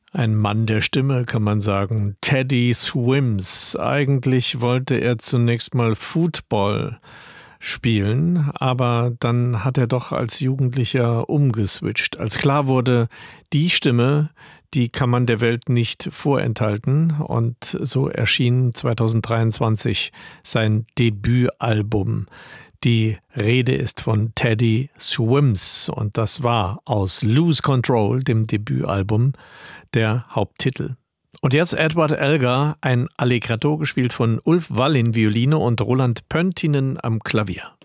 Ein Mann der Stimme, kann man sagen. Teddy Swims. Eigentlich wollte er zunächst mal Football spielen, aber dann hat er doch als Jugendlicher umgeswitcht. Als klar wurde, die Stimme, die kann man der Welt nicht vorenthalten. Und so erschien 2023 sein Debütalbum. Die Rede ist von Teddy Swims und das war aus Lose Control, dem Debütalbum, der Haupttitel. Und jetzt Edward Elgar, ein Allegretto gespielt von Ulf Wallin Violine und Roland Pöntinen am Klavier.